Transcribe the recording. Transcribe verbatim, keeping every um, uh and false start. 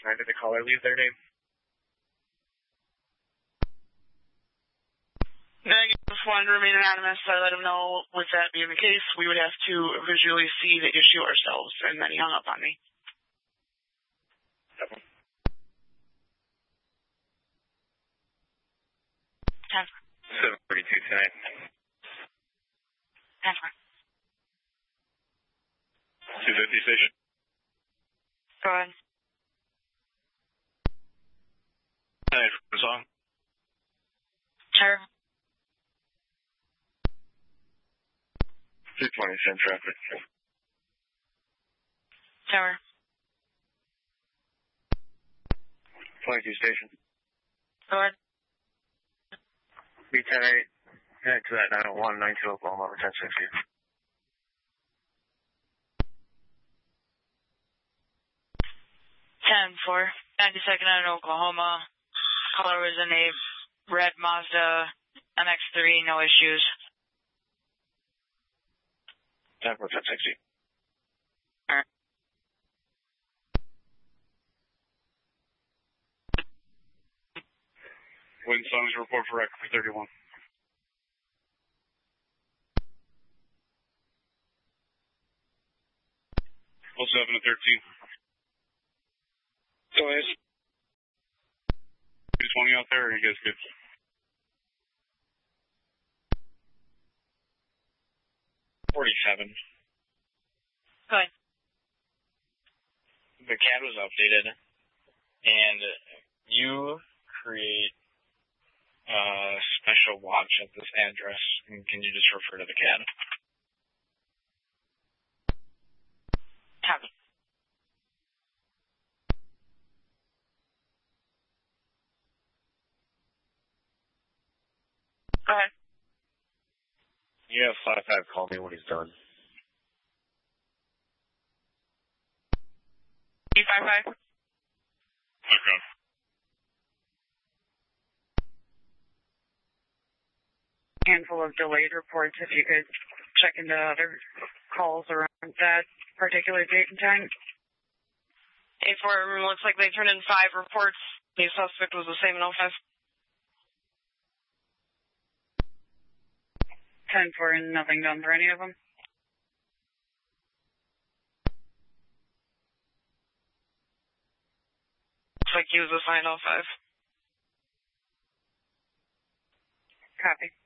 nine, did the caller leave their name? Negative. Just wanted to remain anonymous. I let him know, with that being the case, we would have to visually see the issue ourselves, and then he hung up on me. Yep. ten. seven thirty-two tonight. ten four. two fifty station. Go ahead. Hey, for the song. Sure. two twenty, same traffic. Tower. twenty-two station. Go ahead. B ten eight, head to that nine oh one, nine two Oklahoma, over ten sixty. ten four. ninety-second in Oklahoma. Color was in a red Mazda M X three, no issues. ten four, ten sixty. Alright. Wind songs report for record for thirty-one. oh seven to thirteen. So is two twenty out there, or you guys good? forty-seven. Go ahead. The C A D was updated, and you create a special watch at this address. And can you just refer to the C A D? Copy. Go ahead. You have five five call me when he's done. D five five. Okay. Handful of delayed reports, if you could check into other calls around that particular date and time. A four, looks like they turned in five reports. The suspect was the same in oh five. ten four, and nothing done for any of them. Looks like he was assigned oh five. Copy.